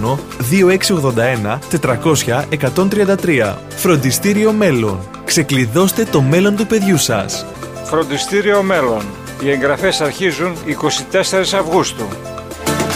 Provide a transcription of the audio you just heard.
τηλέφωνο 2681 400 133. Φροντιστήριο Μέλλον. Ξεκλειδώστε το μέλλον του παιδιού σας. Φροντιστήριο Μέλλον. Οι εγγραφές αρχίζουν 24 Αυγούστου.